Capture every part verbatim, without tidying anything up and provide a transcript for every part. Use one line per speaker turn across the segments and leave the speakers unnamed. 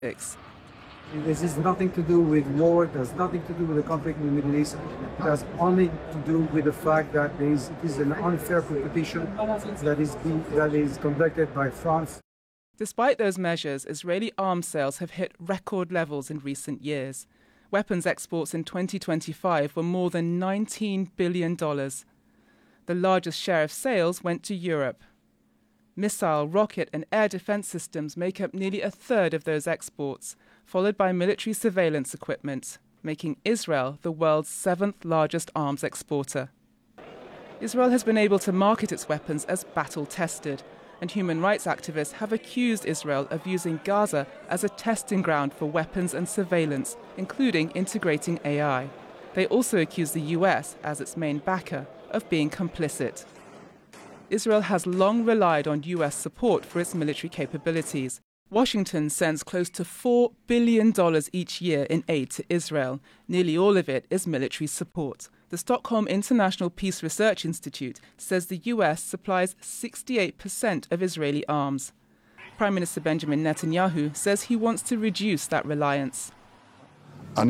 This has nothing to do with war, it has nothing to do with the conflict in the Middle East. It has only to do with the fact that there is, it is an unfair competition that is, being, that is conducted by France.
Despite those measures, Israeli arms sales have hit record levels in recent years. Weapons exports in twenty twenty-five were more than nineteen billion dollars. The largest share of sales went to Europe. Missile, rocket and air defense systems make up nearly a third of those exports, followed by military surveillance equipment, making Israel the world's seventh largest arms exporter. Israel has been able to market its weapons as battle-tested, and human rights activists have accused Israel of using Gaza as a testing ground for weapons and surveillance, including integrating A I. They also accuse the U S, as its main backer, of being complicit. Israel has long relied on U S support for its military capabilities. Washington sends close to four billion dollars each year in aid to Israel. Nearly all of it is military support. The Stockholm International Peace Research Institute says the U S supplies sixty-eight percent of Israeli arms. Prime Minister Benjamin Netanyahu says he wants to reduce that reliance.
I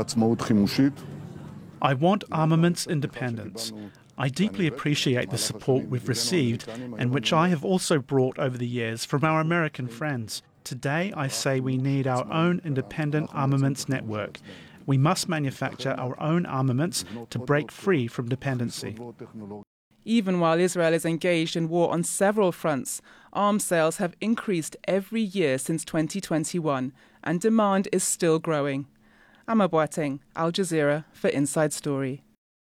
want armaments independence. I deeply appreciate the support we've received and which I have also brought over the years from our American friends. Today, I say we need our own independent armaments network. We must manufacture our own armaments to break free from dependency.
Even while Israel is engaged in war on several fronts, arms sales have increased every year since twenty twenty-one, and demand is still growing. Amma Boateng, Al Jazeera for Inside Story.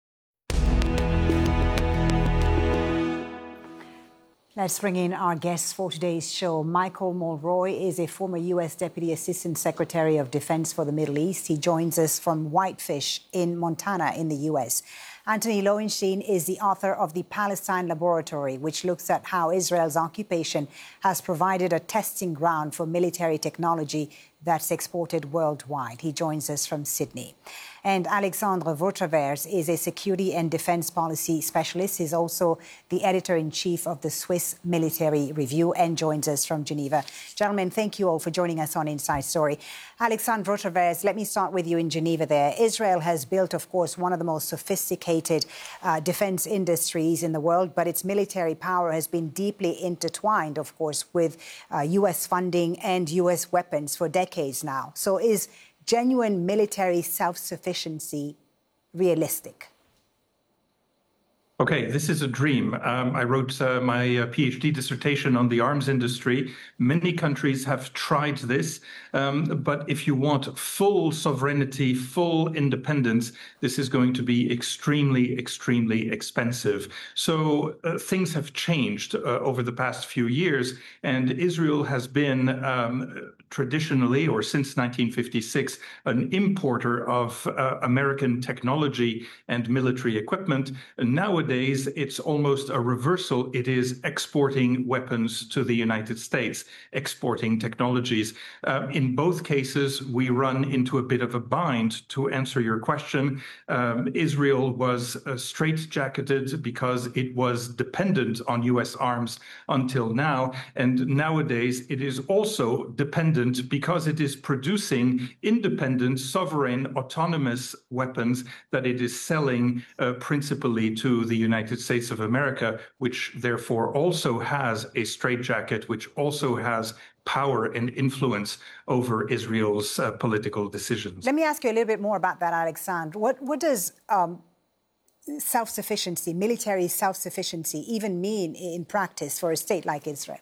Let's bring in our guests for today's show. Michael Mulroy is a former U S Deputy Assistant Secretary of Defense for the Middle East. He joins us from Whitefish in Montana in the U S. Anthony Lowenstein is the author of The Palestine Laboratory, which looks at how Israel's occupation has provided a testing ground for military technology that's exported worldwide. He joins us from Sydney. And Alexandre Vautravers is a security and defense policy specialist. He's also the editor-in-chief of the Swiss Military Review and joins us from Geneva. Gentlemen, thank you all for joining us on Inside Story. Alexandre Vautravers, let me start with you in Geneva there. Israel has built, of course, one of the most sophisticated uh, defense industries in the world, but its military power has been deeply intertwined, of course, with uh, U S funding and U S weapons for decades now. So is genuine military self-sufficiency realistic?
Okay, this is a dream. Um, I wrote uh, my uh, PhD dissertation on the arms industry. Many countries have tried this, um, but if you want full sovereignty, full independence, this is going to be extremely, extremely expensive. So uh, things have changed uh, over the past few years, and Israel has been um, traditionally, or since nineteen fifty-six, an importer of uh, American technology and military equipment. And nowadays, it's almost a reversal. It is exporting weapons to the United States, exporting technologies. Uh, in both cases, we run into a bit of a bind. To answer your question, um, Israel was uh, straitjacketed because it was dependent on U S arms until now. And nowadays, it is also dependent because it is producing independent, sovereign, autonomous weapons that it is selling uh, principally to the United States of America, which therefore also has a straitjacket, which also has power and influence over Israel's uh, political decisions.
Let me ask you a little bit more about that, Alexandre. What, what does um, self-sufficiency, military self-sufficiency, even mean in practice for a state like Israel?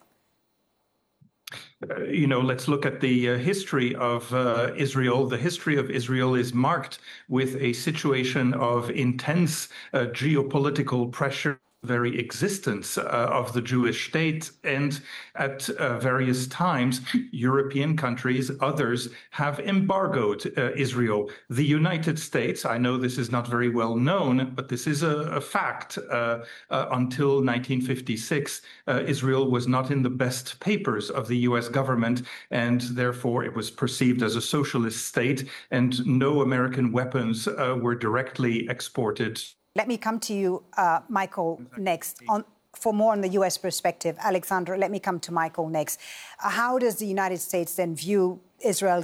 Uh, you know, let's look at the uh, history of uh, Israel. The history of Israel is marked with a situation of intense uh, geopolitical pressure. Very existence uh, of the Jewish state, and at uh, various times, European countries, others, have embargoed uh, Israel. The United States, I know this is not very well known, but this is a, a fact. Uh, uh, until nineteen fifty-six, uh, Israel was not in the best papers of the U S government, and therefore it was perceived as a socialist state, and no American weapons uh, were directly exported.
Let me come to you, uh, Michael, next. On, for more on the U S perspective, Alexandre, let me come to Michael next. Uh, how does the United States then view Israel's